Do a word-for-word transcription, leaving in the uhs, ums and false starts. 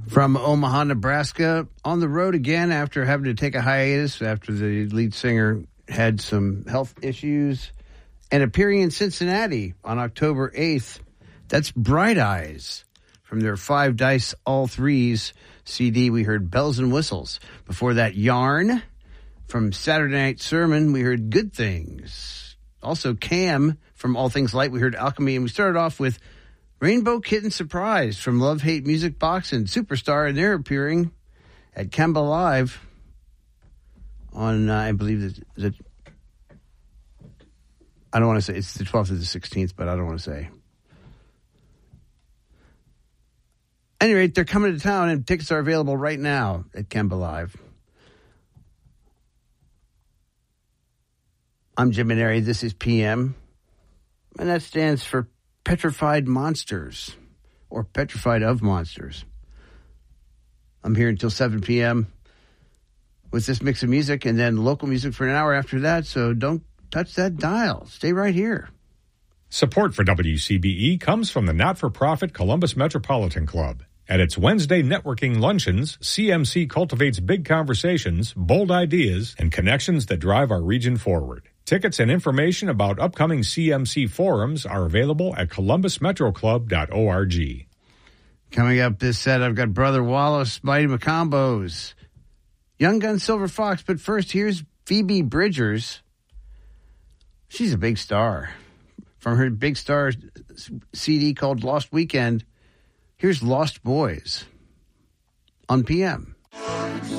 From Omaha, Nebraska, on the road again after having to take a hiatus after the lead singer had some health issues, and appearing in Cincinnati on October eighth. That's Bright Eyes. From their Five Dice All Threes C D, we heard Bells and Whistles. Before that, Yarn. From Saturday Night Sermon, we heard Good Things. Also, Cam from All Things Light, we heard Alchemy. And we started off with Rainbow Kitten Surprise from Love Hate Music Box and Superstar, and they're appearing at Kemba Live on, uh, I believe, that, that I don't want to say, it's the twelfth or the sixteenth, but I don't want to say. At any rate, they're coming to town, and tickets are available right now at Kemba Live. I'm Jim Maneri. This is P M, and that stands for Petrified Monsters, or Petrified of Monsters. I'm here until seven p.m. with this mix of music, and then local music for an hour after that, so don't touch that dial. Stay right here. Support for W C B E comes from the not-for-profit Columbus Metropolitan Club. At its Wednesday networking luncheons, C M C cultivates big conversations, bold ideas, and connections that drive our region forward. Tickets and information about upcoming C M C forums are available at columbus metro club dot org. Coming up this set, I've got Brother Wallace, Mighty Macombos, Young Gun Silver Fox, but first, here's Phoebe Bridgers. She's a big star. From her big star C D called Lost Weekend, here's Lost Boys on P M.